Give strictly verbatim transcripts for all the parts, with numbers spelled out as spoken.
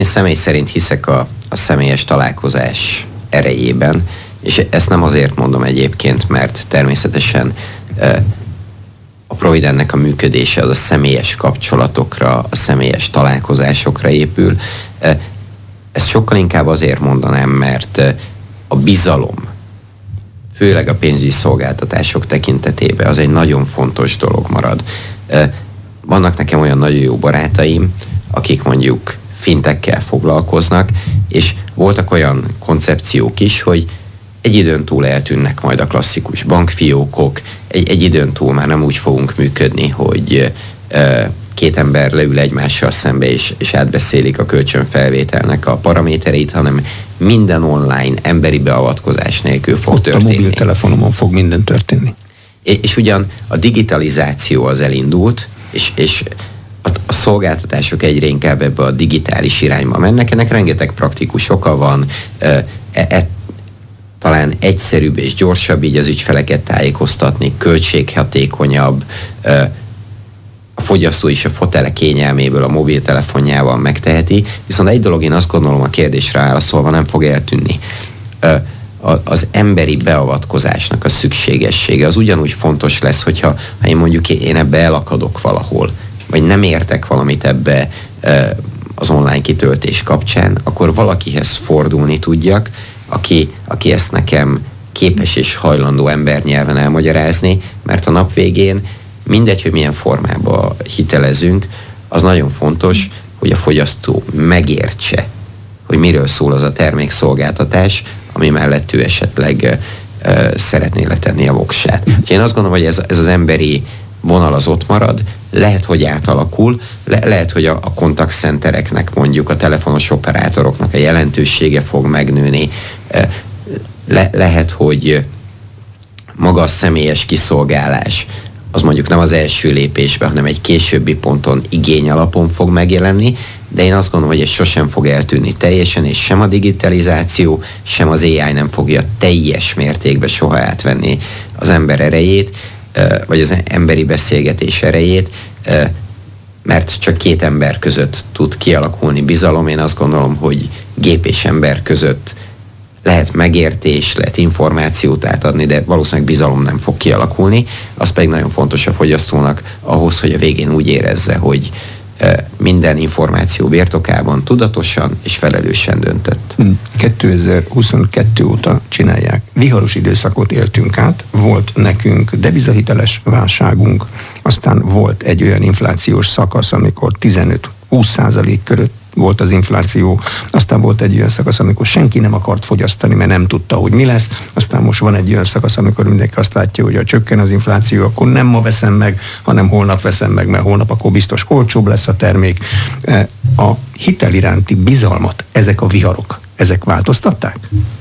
Én személy szerint hiszek a, a személyes találkozás erejében, és ezt nem azért mondom egyébként, mert természetesen a Providennek a működése az a személyes kapcsolatokra, a személyes találkozásokra épül. Ezt sokkal inkább azért mondanám, mert a bizalom, főleg a pénzügyi szolgáltatások tekintetében az egy nagyon fontos dolog marad. Vannak nekem olyan nagyon jó barátaim, akik mondjuk fintekkel foglalkoznak, és voltak olyan koncepciók is, hogy egy időn túl eltűnnek majd a klasszikus bankfiókok, egy, egy időn túl már nem úgy fogunk működni, hogy e, két ember leül egymással szembe, és, és átbeszélik a kölcsönfelvételnek a paramétereit, hanem minden online, emberi beavatkozás nélkül fog Ott történni. a mobiltelefonomon fog minden történni. És, és ugyan a digitalizáció az elindult, és, és a, a szolgáltatások egyre inkább ebbe a digitális irányba mennek, ennek rengeteg praktikus oka van, e, e, talán egyszerűbb és gyorsabb így az ügyfeleket tájékoztatni, költséghatékonyabb, a fogyasztó is a fotele kényelméből a mobiltelefonjával megteheti, viszont egy dolog én azt gondolom a kérdésre válaszolva nem fog eltűnni. Az emberi beavatkozásnak a szükségessége az ugyanúgy fontos lesz, hogyha ha én mondjuk én ebbe elakadok valahol, vagy nem értek valamit ebbe az online kitöltés kapcsán, akkor valakihez fordulni tudjak, Aki, aki ezt nekem képes és hajlandó embernyelven elmagyarázni, mert a nap végén mindegy, hogy milyen formában hitelezünk, az nagyon fontos, hogy a fogyasztó megértse, hogy miről szól az a termékszolgáltatás, ami mellett ő esetleg uh, szeretné letenni a voksát. Én azt gondolom, hogy ez, ez az emberi vonal az ott marad, lehet, hogy átalakul, le- lehet, hogy a, a kontaktcentereknek, mondjuk a telefonos operátoroknak a jelentősége fog megnőni, le- lehet, hogy maga a személyes kiszolgálás az mondjuk nem az első lépésben, hanem egy későbbi ponton igény alapon fog megjelenni, de én azt gondolom, hogy ez sosem fog eltűnni teljesen, és sem a digitalizáció, sem az á i nem fogja teljes mértékben soha átvenni az ember erejét, vagy az emberi beszélgetés erejét, mert csak két ember között tud kialakulni bizalom. Én azt gondolom, hogy gép és ember között lehet megértés, lehet információt átadni, de valószínűleg bizalom nem fog kialakulni. Az pedig nagyon fontos a fogyasztónak ahhoz, hogy a végén úgy érezze, hogy minden információ birtokában tudatosan és felelősen döntött. kétezer-huszonkettő óta csinálják. Viharos időszakot éltünk át, volt nekünk devizahiteles válságunk, aztán volt egy olyan inflációs szakasz, amikor tizenöt-húsz százalék körött volt az infláció, aztán volt egy olyan szakasz, amikor senki nem akart fogyasztani, mert nem tudta, hogy mi lesz, aztán most van egy olyan szakasz, amikor mindenki azt látja, hogy ha csökken az infláció, akkor nem ma veszem meg, hanem holnap veszem meg, mert holnap akkor biztos olcsóbb lesz a termék. A hitel iránti bizalmat ezek a viharok, ezek változtatták?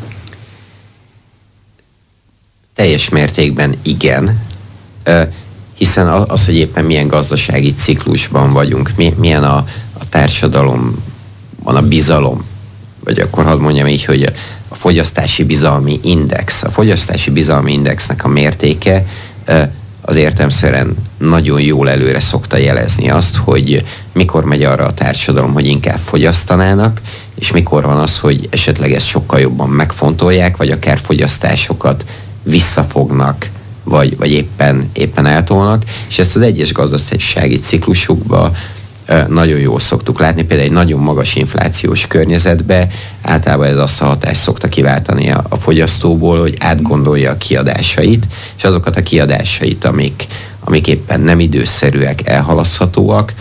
Teljes mértékben igen, hiszen az, hogy éppen milyen gazdasági ciklusban vagyunk, milyen a a társadalom, van a bizalom, vagy akkor hadd mondjam így, hogy a fogyasztási bizalmi index, a fogyasztási bizalmi indexnek a mértéke az értelemszerűen nagyon jól előre szokta jelezni azt, hogy mikor megy arra a társadalom, hogy inkább fogyasztanának, és mikor van az, hogy esetleg ezt sokkal jobban megfontolják, vagy akár fogyasztásokat visszafognak, vagy, vagy éppen, éppen eltolnak, és ezt az egyes gazdasági ciklusukban nagyon jól szoktuk látni, például egy nagyon magas inflációs környezetben általában ez azt a hatást szokta kiváltani a, a fogyasztóból, hogy átgondolja a kiadásait, és azokat a kiadásait, amik, amik éppen nem időszerűek, elhalaszthatóak,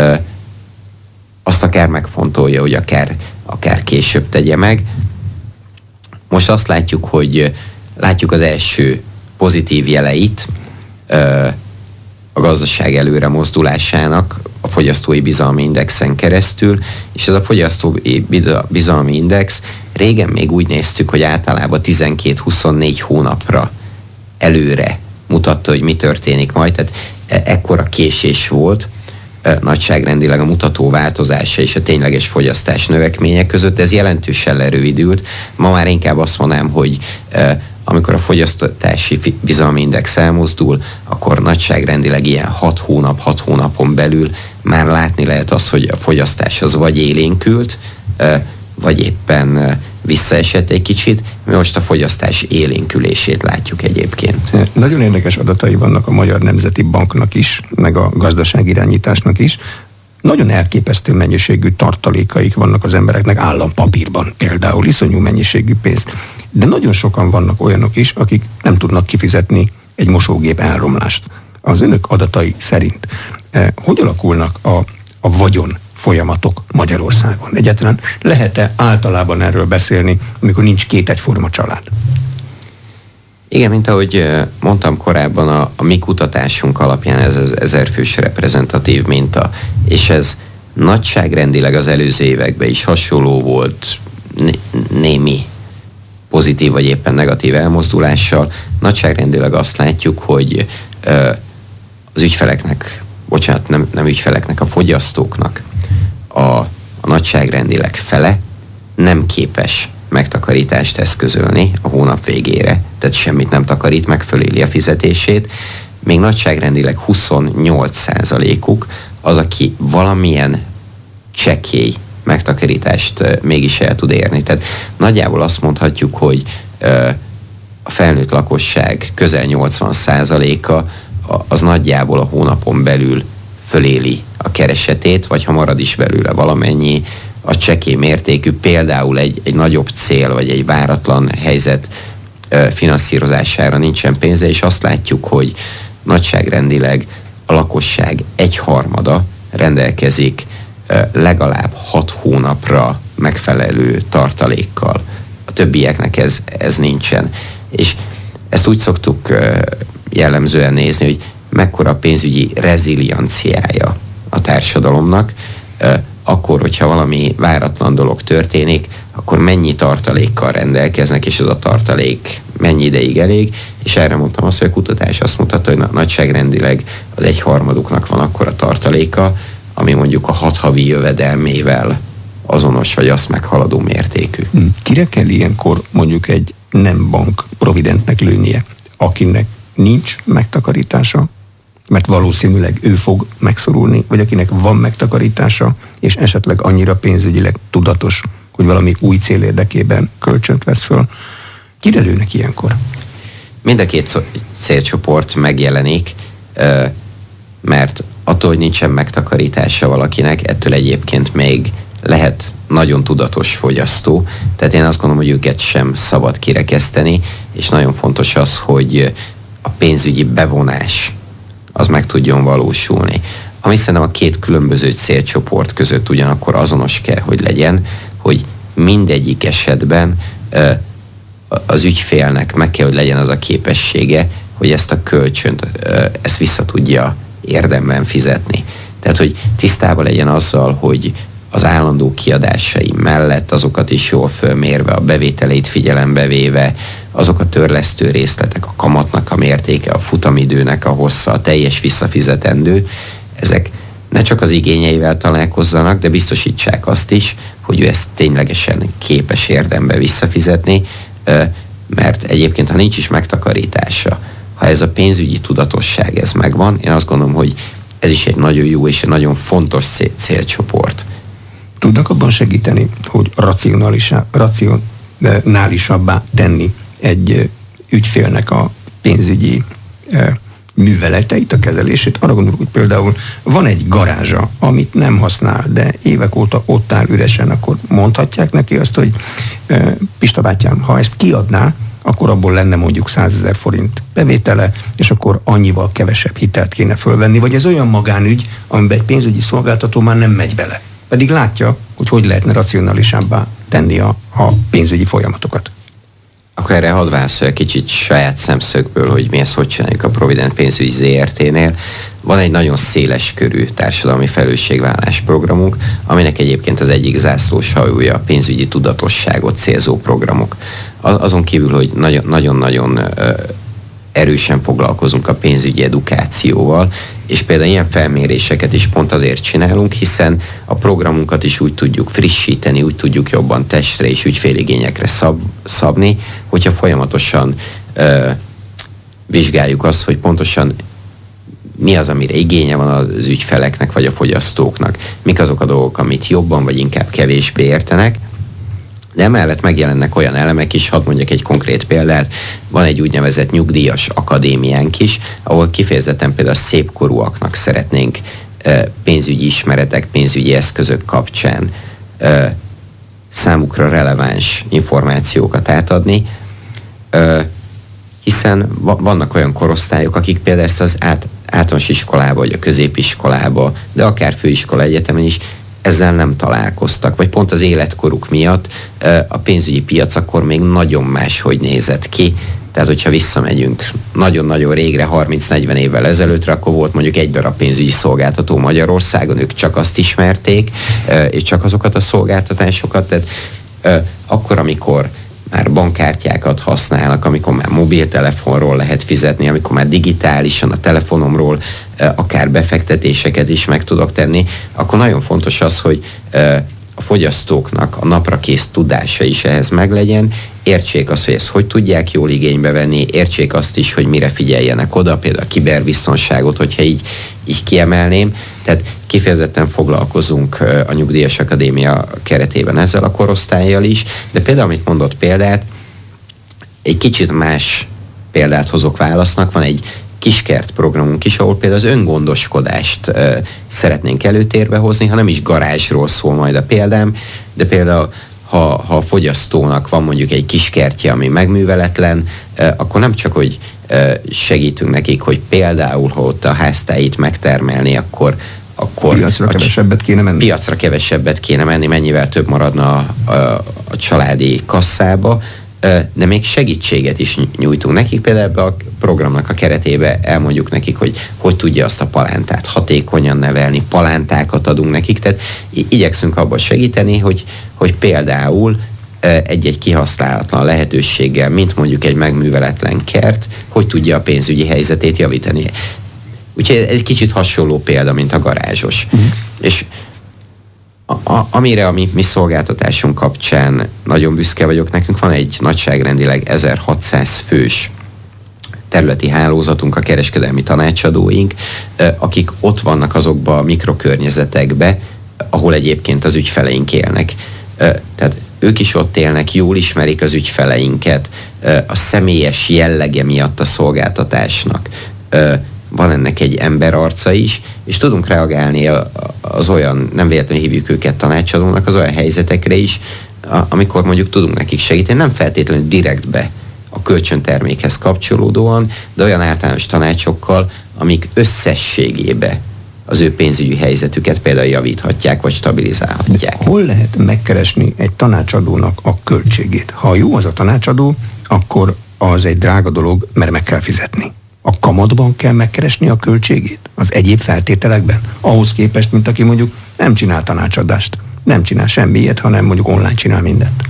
azt akár megfontolja, hogy akár, akár később tegye meg. Most azt látjuk, hogy látjuk az első pozitív jeleit a gazdaság előre mozdulásának a fogyasztói bizalmi indexen keresztül, és ez a fogyasztói bizalmi index régen még úgy néztük, hogy általában tizenkét-huszonnégy hónapra előre mutatta, hogy mi történik majd, tehát ekkora késés volt nagyságrendileg a mutató változása és a tényleges fogyasztás növekménye között, ez jelentősen lerövidült. Ma már inkább azt mondanám, hogy amikor a fogyasztási bizalmi index elmozdul, akkor nagyságrendileg ilyen hat hónap, hat hónapon belül már látni lehet azt, hogy a fogyasztás az vagy élénkült, vagy éppen visszaesett egy kicsit, mi most a fogyasztás élénkülését látjuk egyébként. Nagyon érdekes adatai vannak a Magyar Nemzeti Banknak is, meg a gazdaságirányításnak is. Nagyon elképesztő mennyiségű tartalékaik vannak az embereknek állampapírban, például iszonyú mennyiségű pénz. De nagyon sokan vannak olyanok is, akik nem tudnak kifizetni egy mosógép elromlást. Az önök adatai szerint eh, hogy alakulnak a, a vagyon folyamatok Magyarországon? Egyáltalán lehet-e általában erről beszélni, amikor nincs két egyforma család? Igen, mint ahogy mondtam korábban, a, a mi kutatásunk alapján ez az ezerfős reprezentatív minta, és ez nagyságrendileg az előző években is hasonló volt, né- némi pozitív vagy éppen negatív elmozdulással. Nagyságrendileg azt látjuk, hogy ö, az ügyfeleknek, bocsánat, nem, nem ügyfeleknek, a fogyasztóknak a, a nagyságrendileg fele nem képes megtakarítást eszközölni a hónap végére, tehát semmit nem takarít, meg föléli a fizetését, még nagyságrendileg huszonnyolc százalékuk az, aki valamilyen csekély megtakarítást mégis el tud érni. Tehát nagyjából azt mondhatjuk, hogy a felnőtt lakosság közel nyolcvan százaléka az nagyjából a hónapon belül föléli a keresetét, vagy ha marad is belőle valamennyi, a csekély mértékű, például egy, egy nagyobb cél, vagy egy váratlan helyzet finanszírozására nincsen pénze, és azt látjuk, hogy nagyságrendileg a lakosság egyharmada rendelkezik legalább hat hónapra megfelelő tartalékkal. A többieknek ez, ez nincsen. És ezt úgy szoktuk jellemzően nézni, hogy mekkora pénzügyi rezilienciája a társadalomnak, akkor, hogyha valami váratlan dolog történik, akkor mennyi tartalékkal rendelkeznek, és ez a tartalék mennyi ideig elég, és erre mondtam azt, hogy a kutatás azt mutatta, hogy nagyságrendileg az egyharmaduknak van akkora tartaléka, ami mondjuk a hat havi jövedelmével azonos, vagy azt meghaladó mértékű. Kire kell ilyenkor mondjuk egy nem bank providentnek lőnie, akinek nincs megtakarítása, mert valószínűleg ő fog megszorulni, vagy akinek van megtakarítása, és esetleg annyira pénzügyileg tudatos, hogy valami új cél érdekében kölcsönt vesz föl. Kire lőnek ilyenkor? Mind a két célcsoport megjelenik, mert attól, hogy nincsen megtakarítása valakinek, ettől egyébként még lehet nagyon tudatos fogyasztó. Tehát én azt gondolom, hogy őket sem szabad kirekeszteni, és nagyon fontos az, hogy a pénzügyi bevonás az meg tudjon valósulni. Ami szerintem a két különböző célcsoport között ugyanakkor azonos kell, hogy legyen, hogy mindegyik esetben az ügyfélnek meg kell, hogy legyen az a képessége, hogy ezt a kölcsönt, ezt vissza tudja érdemben fizetni. Tehát, hogy tisztában legyen azzal, hogy az állandó kiadásai mellett azokat is jól fölmérve, a bevételét figyelembe véve, azok a törlesztő részletek, a kamatnak a mértéke, a futamidőnek a hossza, a teljes visszafizetendő, ezek ne csak az igényeivel találkozzanak, de biztosítsák azt is, hogy ő ezt ténylegesen képes érdembe visszafizetni, mert egyébként, ha nincs is megtakarítása, ha ez a pénzügyi tudatosság ez megvan, én azt gondolom, hogy ez is egy nagyon jó és egy nagyon fontos cél, célcsoport. Tudnak abban segíteni, hogy racionálisabbá tenni egy ügyfélnek a pénzügyi műveleteit, a kezelését? Arra gondolok, hogy például van egy garázsa, amit nem használ, de évek óta ott áll üresen, akkor mondhatják neki azt, hogy Pista bátyám, ha ezt kiadná, akkor abból lenne mondjuk százezer forint bevétele, és akkor annyival kevesebb hitelt kéne fölvenni, vagy ez olyan magánügy, amiben egy pénzügyi szolgáltató már nem megy bele. Pedig látja, hogy hogy lehetne racionálisabbá tenni a, a pénzügyi folyamatokat. Akkor erre hadd válaszolja kicsit saját szemszögből, hogy mi ezt hogy csináljuk a Provident pénzügyi zé er té-nél. Van egy nagyon széles körű társadalmi felelősségvállalás programunk, aminek egyébként az egyik zászlós hajója a pénzügyi tudatosságot célzó programok. Azon kívül, hogy nagyon-nagyon erősen foglalkozunk a pénzügyi edukációval, és például ilyen felméréseket is pont azért csinálunk, hiszen a programunkat is úgy tudjuk frissíteni, úgy tudjuk jobban testre és ügyféligényekre szab, szabni, hogyha folyamatosan ö, vizsgáljuk azt, hogy pontosan mi az, amire igénye van az ügyfeleknek vagy a fogyasztóknak, mik azok a dolgok, amit jobban vagy inkább kevésbé értenek. De emellett megjelennek olyan elemek is, hadd mondjak egy konkrét példát, van egy úgynevezett nyugdíjas akadémiánk is, ahol kifejezetten például a szépkorúaknak szeretnénk pénzügyi ismeretek, pénzügyi eszközök kapcsán számukra releváns információkat átadni, hiszen vannak olyan korosztályok, akik például ezt az át, általános iskolába, vagy a középiskolába, de akár főiskola, egyetemen is ezzel nem találkoztak, vagy pont az életkoruk miatt a pénzügyi piac akkor még nagyon máshogy nézett ki. Tehát, hogyha visszamegyünk nagyon-nagyon régre, harminc-negyven évvel ezelőttre, akkor volt mondjuk egy darab pénzügyi szolgáltató Magyarországon, ők csak azt ismerték, és csak azokat a szolgáltatásokat. Tehát akkor, amikor már bankkártyákat használnak, amikor már mobiltelefonról lehet fizetni, amikor már digitálisan a telefonomról akár befektetéseket is meg tudok tenni, akkor nagyon fontos az, hogy a fogyasztóknak a naprakész tudása is ehhez meglegyen, értsék azt, hogy ezt hogy tudják jól igénybe venni, értsék azt is, hogy mire figyeljenek oda, például a kiberbiztonságot, hogyha így, így kiemelném. Tehát kifejezetten foglalkozunk a Nyugdíjas Akadémia keretében ezzel a korosztállyal is, de például, amit mondott példát, egy kicsit más példát hozok válasznak, van egy kiskert programunk is, ahol például az öngondoskodást uh, szeretnénk előtérbe hozni, ha nem is garázsról szól majd a példám, de például ha, ha a fogyasztónak van mondjuk egy kiskertje, ami megműveletlen, uh, akkor nem csak, hogy uh, segítünk nekik, hogy például, ha ott a háztáit megtermelni, akkor akkor piacra a, kevesebbet kéne menni. Piacra kevesebbet kéne menni, mennyivel több maradna a, a, a családi kasszába, de még segítséget is nyújtunk nekik, például ebbe a programnak a keretébe elmondjuk nekik, hogy hogy tudja azt a palántát hatékonyan nevelni, palántákat adunk nekik, tehát igyekszünk abban segíteni, hogy, hogy például egy-egy kihasználatlan lehetőséggel, mint mondjuk egy megműveletlen kert, hogy tudja a pénzügyi helyzetét javítani. Úgyhogy ez egy kicsit hasonló példa, mint a garázsos. Uh-huh. És A, a, amire a mi, mi szolgáltatásunk kapcsán nagyon büszke vagyok, nekünk van egy nagyságrendileg ezerhatszáz fős területi hálózatunk, a kereskedelmi tanácsadóink, akik ott vannak azokba a mikrokörnyezetekbe, ahol egyébként az ügyfeleink élnek. Tehát ők is ott élnek, jól ismerik az ügyfeleinket, a személyes jellege miatt a szolgáltatásnak van ennek egy emberarca is, és tudunk reagálni az olyan, nem véletlenül hívjuk őket tanácsadónak, az olyan helyzetekre is, amikor mondjuk tudunk nekik segíteni, nem feltétlenül direktbe a kölcsöntermékhez kapcsolódóan, de olyan általános tanácsokkal, amik összességébe az ő pénzügyi helyzetüket például javíthatják, vagy stabilizálhatják. De hol lehet megkeresni egy tanácsadónak a költségét? Ha jó az a tanácsadó, akkor az egy drága dolog, mert meg kell fizetni. A kamatban kell megkeresni a költségét? Az egyéb feltételekben? Ahhoz képest, mint aki mondjuk nem csinál tanácsadást, nem csinál semmi ilyet, hanem mondjuk online csinál mindent.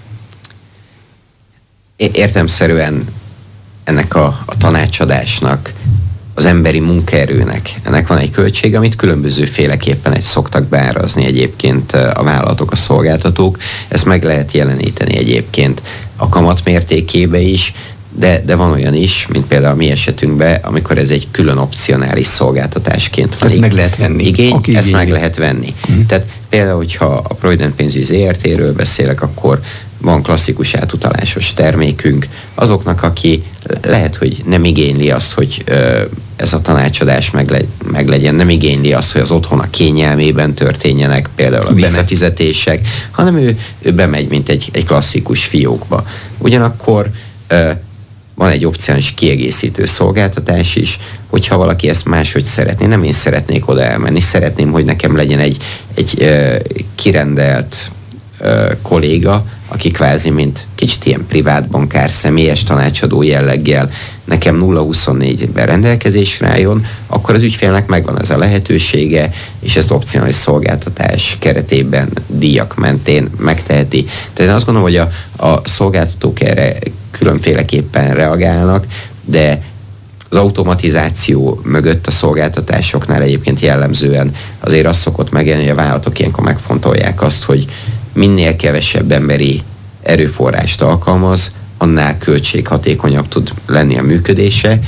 Értelemszerűen ennek a, a tanácsadásnak, az emberi munkaerőnek, ennek van egy költség, amit különböző féleképpen egy szoktak beárazni egyébként a vállalatok, a szolgáltatók. Ezt meg lehet jeleníteni egyébként a kamat mértékébe is, De, de van olyan is, mint például a mi esetünkben, amikor ez egy külön opcionális szolgáltatásként van. Meg lehet venni. Igény, ezt meg lehet venni. Hmm. Tehát például, hogyha a Provident pénzügyi zé er té-ről beszélek, akkor van klasszikus átutalásos termékünk. Azoknak, aki lehet, hogy nem igényli azt, hogy ö, ez a tanácsadás megle- meglegyen, nem igényli azt, hogy az otthona kényelmében történjenek például a visszafizetések, hanem ő, ő bemegy, mint egy, egy klasszikus fiókba. Ugyanakkor ö, van egy opciális kiegészítő szolgáltatás is, hogyha valaki ezt máshogy szeretné, nem én szeretnék oda elmenni, szeretném, hogy nekem legyen egy, egy uh, kirendelt uh, kolléga, aki kvázi, mint kicsit ilyen privát bankár, személyes tanácsadó jelleggel nekem nulla huszonnégyben rendelkezésre álljon, akkor az ügyfélnek megvan ez a lehetősége, és ezt opcionális szolgáltatás keretében díjak mentén megteheti. Tehát én azt gondolom, hogy a, a szolgáltatók erre különféleképpen reagálnak, de az automatizáció mögött a szolgáltatásoknál egyébként jellemzően azért az szokott megjelenni, hogy a vállalatok ilyenkor megfontolják azt, hogy minél kevesebb emberi erőforrást alkalmaz, annál költséghatékonyabb tud lenni a működése,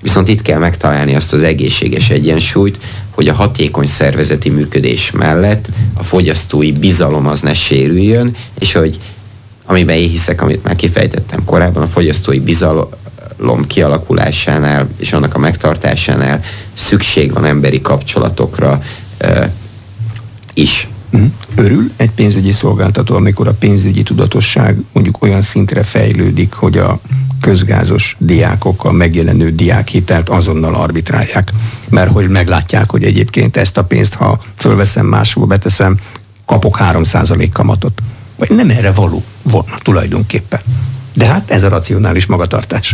Viszont itt kell megtalálni azt az egészséges egyensúlyt, hogy a hatékony szervezeti működés mellett a fogyasztói bizalom az ne sérüljön, és hogy amiben én hiszek, amit már kifejtettem korábban, a fogyasztói bizalom kialakulásánál és annak a megtartásánál szükség van emberi kapcsolatokra uh, is. Örül egy pénzügyi szolgáltató, amikor a pénzügyi tudatosság mondjuk olyan szintre fejlődik, hogy a közgázos diákok a megjelenő diákhitelt azonnal arbitrálják, mert hogy meglátják, hogy egyébként ezt a pénzt, ha fölveszem máshol, beteszem, kapok három százalék kamatot. Vagy nem erre való volna tulajdonképpen. De hát ez a racionális magatartás.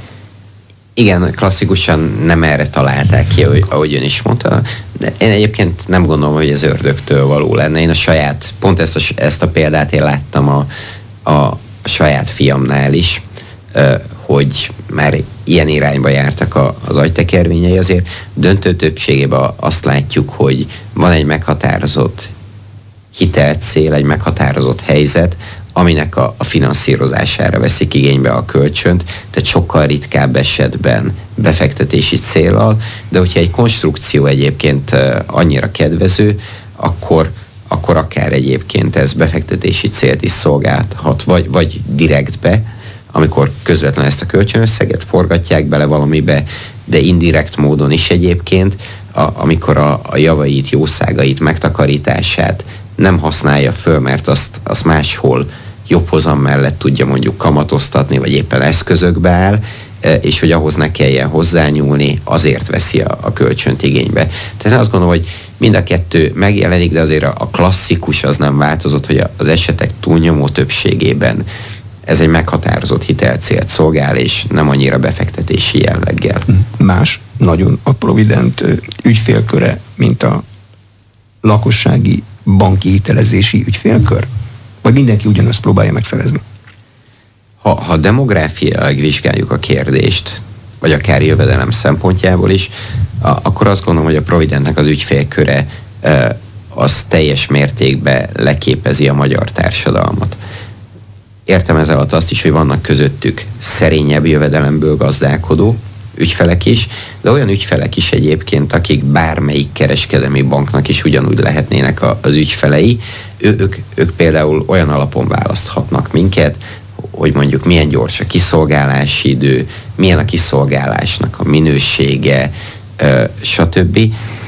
Igen, klasszikusan nem erre találták ki, ahogy ön is mondta. De én egyébként nem gondolom, hogy ez ördögtől való lenne. Én a saját, pont ezt a, ezt a példát én láttam a, a, a saját fiamnál is, hogy már ilyen irányba jártak a, az agytekervényei. Azért döntő többségében azt látjuk, hogy van egy meghatározott hitelcél, egy meghatározott helyzet, aminek a, a finanszírozására veszik igénybe a kölcsönt, tehát sokkal ritkább esetben befektetési céllal, de hogyha egy konstrukció egyébként annyira kedvező, akkor, akkor akár egyébként ez befektetési célt is szolgálhat, vagy, vagy direktbe, amikor közvetlenül ezt a kölcsönösszeget forgatják bele valamibe, de indirekt módon is egyébként, a, amikor a, a javait, jószágait, megtakarítását nem használja föl, mert azt, azt máshol jobb hozam mellett tudja mondjuk kamatoztatni, vagy éppen eszközökbe áll, és hogy ahhoz ne kelljen hozzányúlni, azért veszi a, a kölcsönt igénybe. Tehát azt gondolom, hogy mind a kettő megjelenik, de azért a klasszikus az nem változott, hogy az esetek túlnyomó többségében ez egy meghatározott hitelcélt szolgál, és nem annyira befektetési jelleggel. Más, nagyon a Provident ügyfélköre, mint a lakossági banki hitelezési ügyfélkör? Vagy mindenki ugyanazt próbálja megszerezni? Ha, ha demográfiailag vizsgáljuk a kérdést, vagy akár jövedelem szempontjából is, a, akkor azt gondolom, hogy a Providentnek az ügyfélköre e, az teljes mértékben leképezi a magyar társadalmat. Értem ez alatt azt is, hogy vannak közöttük szerényebb jövedelemből gazdálkodó ügyfelek is, de olyan ügyfelek is egyébként, akik bármelyik kereskedelmi banknak is ugyanúgy lehetnének a, az ügyfelei, ő, ők, ők például olyan alapon választhatnak minket, hogy mondjuk milyen gyors a kiszolgálási idő, milyen a kiszolgálásnak a minősége, ö, stb.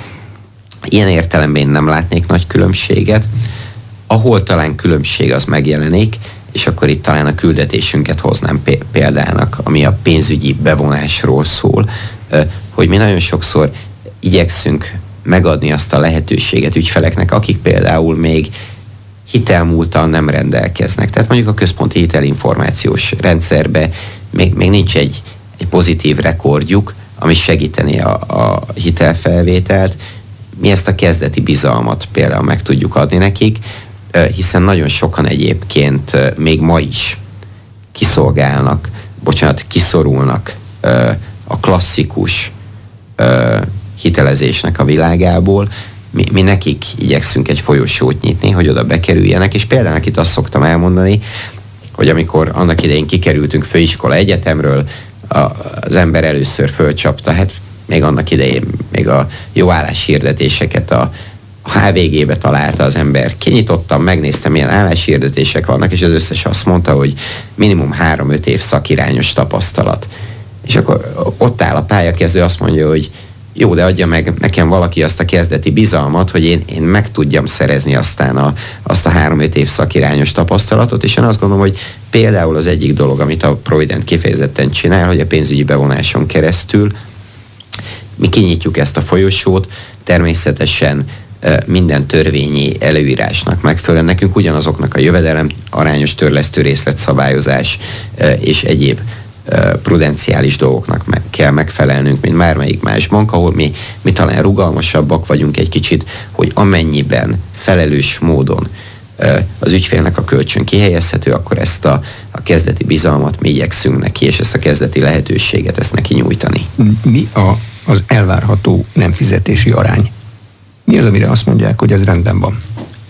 Ilyen értelemben én nem látnék nagy különbséget. Ahol talán különbség az megjelenik, és akkor itt talán a küldetésünket hoznám példának, ami a pénzügyi bevonásról szól, hogy mi nagyon sokszor igyekszünk megadni azt a lehetőséget ügyfeleknek, akik például még hitelmúlttal nem rendelkeznek. Tehát mondjuk a központi hitelinformációs rendszerben még, még nincs egy, egy pozitív rekordjuk, ami segíteni a, a hitelfelvételt. Mi ezt a kezdeti bizalmat például meg tudjuk adni nekik, hiszen nagyon sokan egyébként még ma is kiszolgálnak, bocsánat, kiszorulnak a klasszikus hitelezésnek a világából. Mi, mi nekik igyekszünk egy folyosót nyitni, hogy oda bekerüljenek, és például itt azt szoktam elmondani, hogy amikor annak idején kikerültünk főiskola egyetemről, az ember először fölcsapta, hát még annak idején még a jó álláshirdetéseket a a há vé gé-be találta az ember. Kinyitottam, megnéztem, milyen álláshirdetések vannak, és az összes azt mondta, hogy minimum három-öt év szakirányos tapasztalat. És akkor ott áll a pályakezdő, azt mondja, hogy jó, de adja meg nekem valaki azt a kezdeti bizalmat, hogy én, én meg tudjam szerezni aztán a, azt a három-öt év szakirányos tapasztalatot, és én azt gondolom, hogy például az egyik dolog, amit a Provident kifejezetten csinál, hogy a pénzügyi bevonáson keresztül mi kinyitjuk ezt a folyosót, természetesen minden törvényi előírásnak megfelelően nekünk ugyanazoknak a jövedelem arányos törlesztő részletszabályozás és egyéb prudenciális dolgoknak meg kell megfelelnünk, mint bármelyik más bank, ahol mi, mi talán rugalmasabbak vagyunk egy kicsit, hogy amennyiben felelős módon az ügyfélnek a kölcsön kihelyezhető, akkor ezt a, a kezdeti bizalmat mi igyekszünk neki, és ezt a kezdeti lehetőséget ezt neki nyújtani. Mi a, az elvárható nem fizetési arány? Mi az, amire azt mondják, hogy ez rendben van?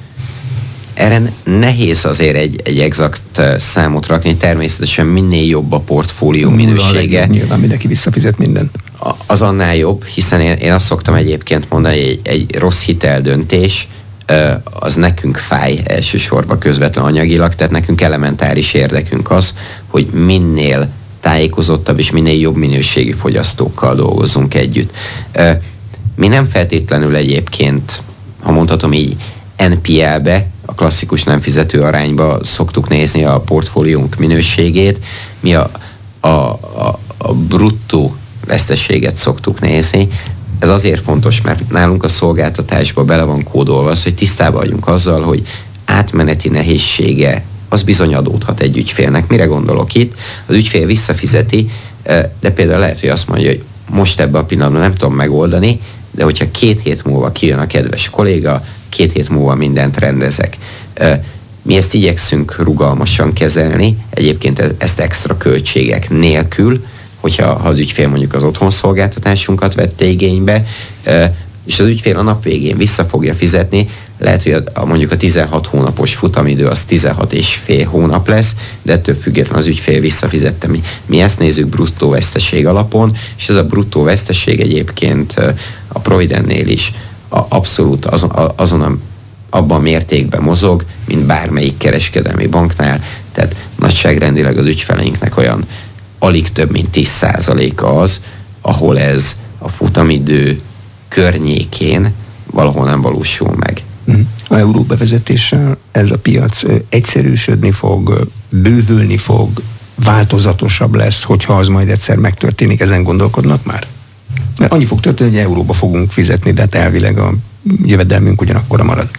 Erre nehéz azért egy, egy exakt számot rakni, természetesen minél jobb a portfólió minősége. Nyilván mindenki visszafizet mindent. az annál jobb, hiszen én, én azt szoktam egyébként mondani, hogy egy, egy rossz hiteldöntés az nekünk fáj elsősorban közvetlen anyagilag, tehát nekünk elementáris érdekünk az, hogy minél tájékozottabb és minél jobb minőségű fogyasztókkal dolgozzunk együtt. Mi nem feltétlenül egyébként, ha mondhatom így, en pé el-be, a klasszikus nem fizető arányba szoktuk nézni a portfóliónk minőségét, mi a, a, a, a bruttó veszteséget szoktuk nézni. Ez azért fontos, mert nálunk a szolgáltatásba bele van kódolva az, hogy tisztában vagyunk azzal, hogy átmeneti nehézsége az bizony adódhat egy ügyfélnek. Mire gondolok itt? Az ügyfél visszafizeti, de például lehet, hogy azt mondja, hogy most ebben a pillanatban nem tudom megoldani, de hogyha két hét múlva kijön a kedves kolléga, két hét múlva mindent rendezek. Mi ezt igyekszünk rugalmasan kezelni, egyébként ezt extra költségek nélkül, hogyha ha az ügyfél mondjuk az otthonszolgáltatásunkat vette igénybe, és az ügyfél a nap végén vissza fogja fizetni, lehet, hogy a, mondjuk a tizenhat hónapos futamidő az tizenhat és fél hónap lesz, de ettől függetlenül az ügyfél visszafizette. Mi, mi ezt nézzük bruttó veszteség alapon, és ez a bruttó veszteség egyébként a Providentnél is a, abszolút azon, azon a, abban a mértékben mozog, mint bármelyik kereskedelmi banknál, tehát nagyságrendileg az ügyfeleinknek olyan alig több mint tíz százaléka az, ahol ez a futamidő környékén valahol nem valósul meg. A euró bevezetéssel ez a piac egyszerűsödni fog, bővülni fog, változatosabb lesz, hogyha az majd egyszer megtörténik, ezen gondolkodnak már? Mert annyi fog történni, hogy euróba fogunk fizetni, de hát elvileg a jövedelmünk ugyanakkora marad.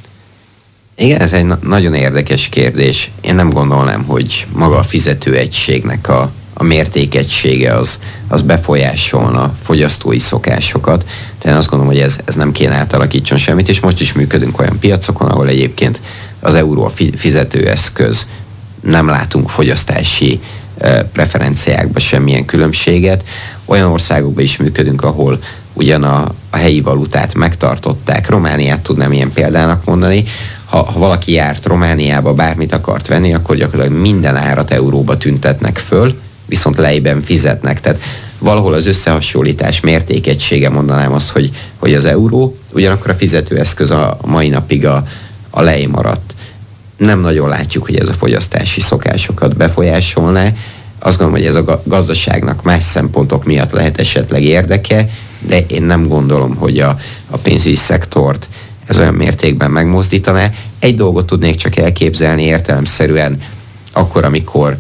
Igen, ez egy na- nagyon érdekes kérdés. Én nem gondolnám, hogy maga a fizetőegységnek a, a mértékegysége az, az befolyásolna a fogyasztói szokásokat. Tehát én azt gondolom, hogy ez, ez nem kéne átalakítson semmit, és most is működünk olyan piacokon, ahol egyébként az euró a fizetőeszköz, nem látunk fogyasztási eh, preferenciákban semmilyen különbséget. Olyan országokban is működünk, ahol ugyan a, a helyi valutát megtartották. Romániát tudnám ilyen példának mondani. Ha, ha valaki járt Romániába, bármit akart venni, akkor gyakorlatilag minden árat euróba tüntetnek föl, viszont lejben fizetnek. Tehát valahol az összehasonlítás mértékegysége, mondanám azt, hogy, hogy az euró, ugyanakkor a fizetőeszköz a mai napig a, a lej maradt. Nem nagyon látjuk, hogy ez a fogyasztási szokásokat befolyásolná. Azt gondolom, hogy ez a gazdaságnak más szempontok miatt lehet esetleg érdeke, de én nem gondolom, hogy a, a pénzügyi szektort ez olyan mértékben megmozdítaná. Egy dolgot tudnék csak elképzelni értelemszerűen, akkor, amikor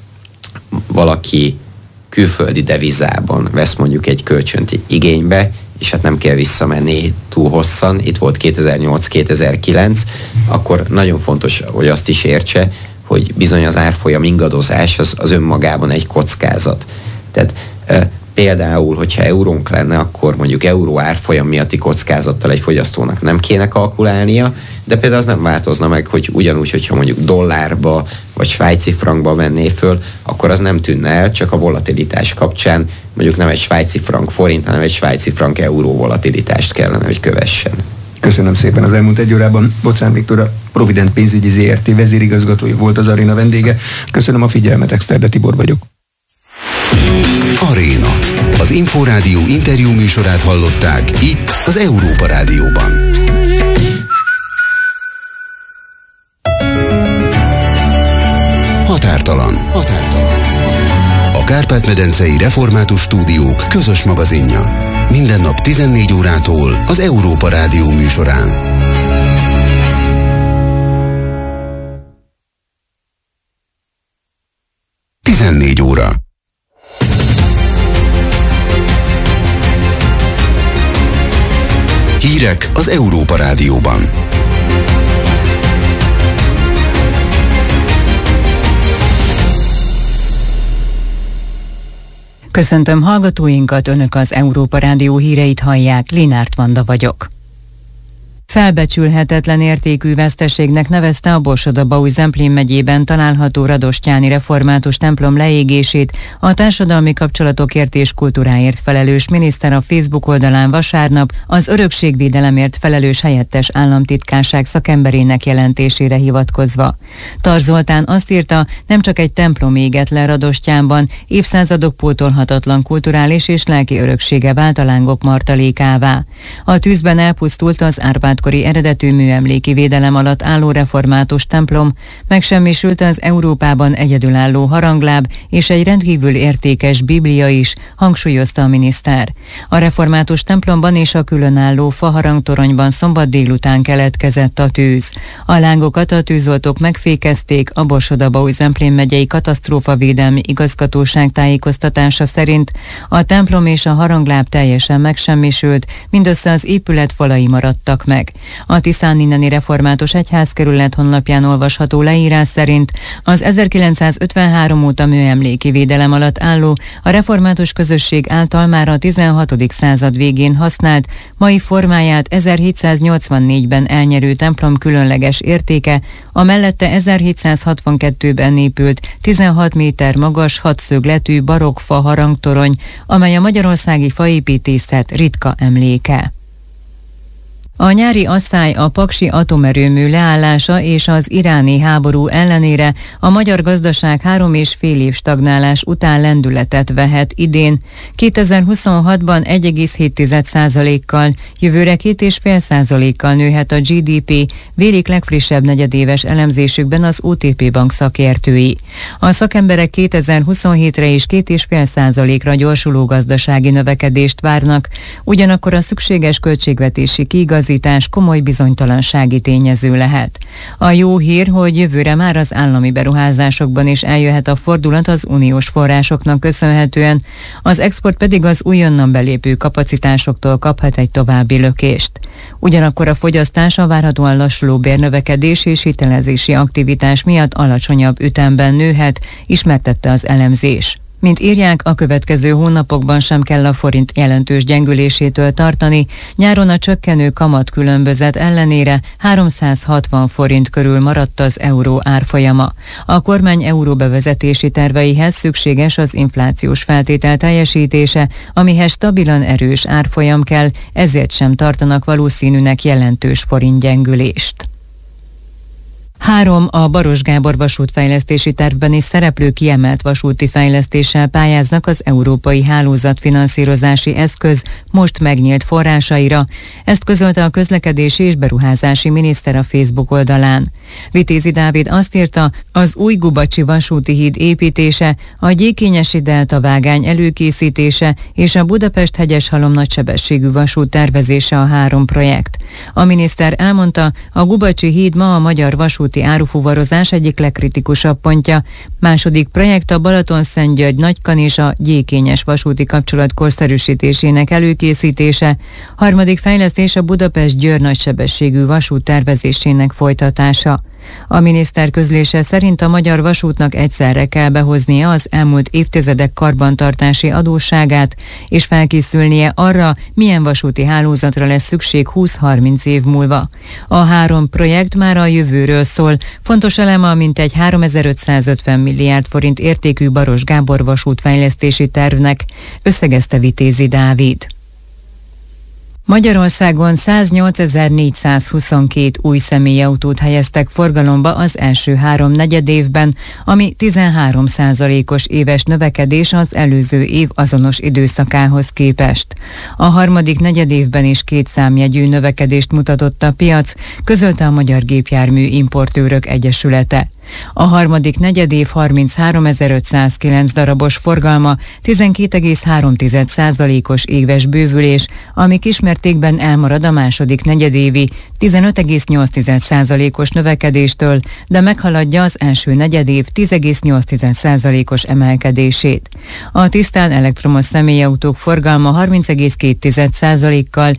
valaki külföldi devizában vesz mondjuk egy kölcsönt igénybe, és hát nem kell visszamenni túl hosszan, itt volt kétezer-nyolc kétezer-kilenc, akkor nagyon fontos, hogy azt is értse, hogy bizony az árfolyam ingadozás az, az önmagában egy kockázat. Tehát e, például, hogyha eurónk lenne, akkor mondjuk euró árfolyam miatti kockázattal egy fogyasztónak nem kéne kalkulálnia, de például az nem változna meg, hogy ugyanúgy, hogyha mondjuk dollárba vagy svájci frankba venné föl, akkor az nem tűnne el, csak a volatilitás kapcsán mondjuk nem egy svájci frank forint, hanem egy svájci frank euró volatilitást kellene, hogy kövessen. Köszönöm szépen. Az elmúlt egy órában Bocán Viktor, a Provident pénzügyi zé er té vezérigazgatója volt az Aréna vendége. Köszönöm a figyelmet, Exterde Tibor vagyok. Aréna. Az Inforádió interjú műsorát hallották itt az Európa Rádióban. Határtalan. Határtalan. A Kárpát-medencei Református Stúdiók közös magazinja. Minden nap tizennégy órától az Európa Rádió műsorán. tizennégy óra. Hírek az Európa Rádióban. Köszöntöm hallgatóinkat, Önök az Európa Rádió híreit hallják, Linárt Vanda vagyok. Felbecsülhetetlen értékű veszteségnek nevezte a Borsod-Abaúj-Zemplén megyében található radostyáni református templom leégését a társadalmi kapcsolatokért és kultúráért felelős miniszter a Facebook oldalán vasárnap az örökségvédelemért felelős helyettes államtitkárság szakemberének jelentésére hivatkozva. Tar Zoltán azt írta, nem csak egy templom égett le Radostyánban, évszázadok pótolhatatlan kulturális és lelki öröksége vált a lángok martalékává. A tűzben elpusztult az árpádkori eredetű műemléki védelem alatt álló református templom, megsemmisült az Európában egyedülálló harangláb és egy rendkívül értékes biblia is, hangsúlyozta a miniszter. A református templomban és a különálló faharangtoronyban szombat délután keletkezett a tűz. A lángokat a tűzoltók megfékezték, a Borsod-Abaúj-Zemplén megyei katasztrófavédelmi igazgatóság tájékoztatása szerint a templom és a harangláb teljesen megsemmisült, mindössze az épület falai maradtak meg. A Tiszáninneni Református Egyházkerület honlapján olvasható leírás szerint az ezerkilencszázötvenhárom óta műemléki védelem alatt álló, a református közösség által már a tizenhatodik század végén használt, mai formáját ezerhétszáznyolcvannégyben elnyerő templom különleges értéke, a mellette ezerhétszázhatvankettőben épült tizenhat méter magas hatszögletű barokk fa harangtorony, amely a magyarországi faépítészet ritka emléke. A nyári asszály, a paksi atomerőmű leállása és az iráni háború ellenére a magyar gazdaság három és fél év stagnálás után lendületet vehet idén. kétezer-huszonhatban egy egész hét százalékkal, jövőre két egész öt százalékkal nőhet a gé dé pé, vélik legfrissebb negyedéves elemzésükben az o té pé bank szakértői. A szakemberek kétezer-huszonhétre és két egész öt százalékra gyorsuló gazdasági növekedést várnak, ugyanakkor a szükséges költségvetési kiigazítás komoly bizonytalansági tényező lehet. A jó hír, hogy jövőre már az állami beruházásokban is eljöhet a fordulat az uniós forrásoknak köszönhetően, az export pedig az újonnan belépő kapacitásoktól kaphat egy további lökést. Ugyanakkor a fogyasztás a várhatóan lassuló bérnövekedés és hitelezési aktivitás miatt alacsonyabb ütemben nőhet, ismertette az elemzés. Mint írják, a következő hónapokban sem kell a forint jelentős gyengülésétől tartani, nyáron a csökkenő kamat különbözet ellenére háromszázhatvan forint körül maradt az euró árfolyama. A kormány euró bevezetési terveihez szükséges az inflációs feltétel teljesítése, amihez stabilan erős árfolyam kell, ezért sem tartanak valószínűnek jelentős forint gyengülést. Három a Baros Gábor vasútfejlesztési tervben is szereplő kiemelt vasúti fejlesztéssel pályáznak az Európai Hálózatfinanszírozási Eszköz most megnyílt forrásaira. Ezt közölte a közlekedési és beruházási miniszter a Facebook oldalán. Vitézi Dávid azt írta, az új Gubacsi vasúti híd építése, a Gyékényesi Delta vágány előkészítése és a Budapest-Hegyeshalom nagysebességű vasút tervezése a három projekt. A miniszter elmondta, a Gubacsi híd ma a magyar vasúti árufuvarozás egyik legkritikusabb pontja. Második projekt a Balatonszentgyörgy Nagykanizsa Gyékényes vasúti kapcsolat korszerűsítésének előkészítése. Harmadik fejlesztés a Budapest-Győr nagysebességű vasút tervezésének folytatása. A miniszter közlése szerint a magyar vasútnak egyszerre kell behoznia az elmúlt évtizedek karbantartási adósságát, és felkészülnie arra, milyen vasúti hálózatra lesz szükség húsz-harminc év múlva. A három projekt már a jövőről szól, fontos eleme a mintegy háromezer-ötszázötven milliárd forint értékű Baros Gábor vasútfejlesztési tervnek, összegezte Vitézi Dávid. Magyarországon száznyolcezer-négyszázhuszonkettő új személyautót helyeztek forgalomba az első három negyedévben, ami tizenhárom százalékos éves növekedés az előző év azonos időszakához képest. A harmadik negyedévben is két számjegyű növekedést mutatott a piac, közölte a Magyar Gépjármű Importőrök Egyesülete. A harmadik negyedév harmincháromezer-ötszázkilenc darabos forgalma tizenkét egész három százalékos éves bővülés, ami kismértékben elmarad a második negyedévi tizenöt egész nyolc százalékos növekedéstől, de meghaladja az első negyedév tíz egész nyolc százalékos emelkedését. A tisztán elektromos személyautók forgalma harminc egész két százalékkal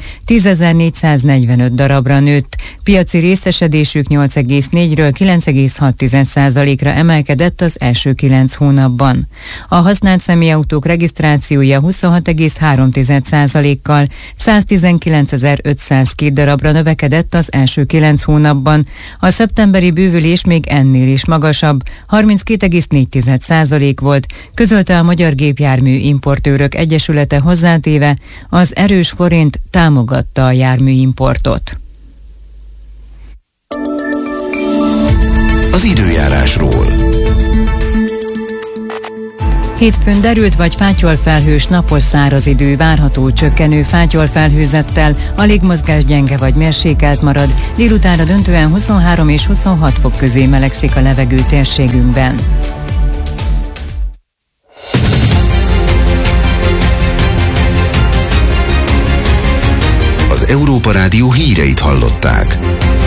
tízezer-négyszáznegyvenöt darabra nőtt, piaci részesedésük nyolc egész négyről kilenc egész hat százalékra emelkedett az első kilenc hónapban. A használt személyautók regisztrációja huszonhat egész három százalékkal száztizenkilencezer-ötszázkettő darabra növekedett az első kilenc hónapban. A szeptemberi bővülés még ennél is magasabb, harminckét egész négy százalék volt, közölte a Magyar Gépjármű Importőrök Egyesülete, hozzátéve, az erős forint támogatta a járműimportot. Az időjárásról. Hétfőn derült vagy fátyolfelhős, napos száraz idő várható, csökkenő fátyolfelhőzettel, a légmozgás gyenge vagy mérsékelt marad, délutánra döntően huszonhárom és huszonhat fok közé melegszik a levegő térségünkben. Az Európa Rádió híreit hallották.